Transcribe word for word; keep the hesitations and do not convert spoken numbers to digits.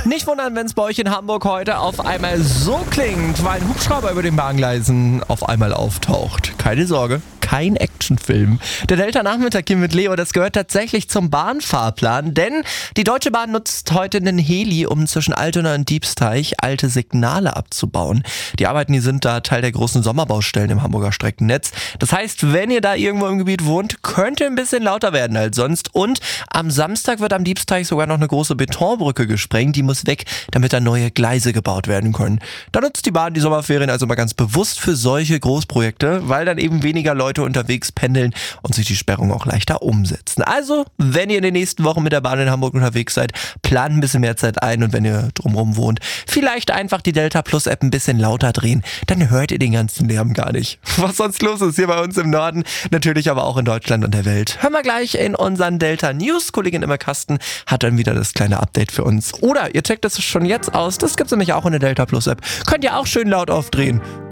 Nicht wundern, wenn es bei euch in Hamburg heute auf einmal so klingt, weil ein Hubschrauber über den Bahngleisen auf einmal auftaucht. Keine Sorge, kein Actionfilm. Der Delta-Nachmittag hier mit Leo, das gehört tatsächlich zum Bahnfahrplan, denn die Deutsche Bahn nutzt heute einen Heli, um zwischen Altona und Diebsteich alte Signale abzubauen. Die Arbeiten, die sind da Teil der großen Sommerbaustellen im Hamburger Streckennetz. Das heißt, wenn ihr da irgendwo im Gebiet wohnt, könnte ein bisschen lauter werden als sonst. Und am Samstag wird am Diebsteich sogar noch eine große Betonbrücke gesprengt. Die muss weg, damit da neue Gleise gebaut werden können. Da nutzt die Bahn die Sommerferien also mal ganz bewusst für solche Großprojekte, weil dann eben weniger Leute unterwegs pendeln und sich die Sperrung auch leichter umsetzen. Also, wenn ihr in den nächsten Wochen mit der Bahn in Hamburg unterwegs seid, plant ein bisschen mehr Zeit ein und wenn ihr drumherum wohnt, vielleicht einfach die Delta Plus App ein bisschen lauter drehen, dann hört ihr den ganzen Lärm gar nicht. Was sonst los ist hier bei uns im Norden, natürlich aber auch in Deutschland und der Welt. Hören wir gleich in unseren Delta News. Kollegin Emma Kasten hat dann wieder das kleine Update für uns. Oder ihr checkt es schon jetzt aus, das gibt's nämlich auch in der Delta Plus App. Könnt ihr auch schön laut aufdrehen.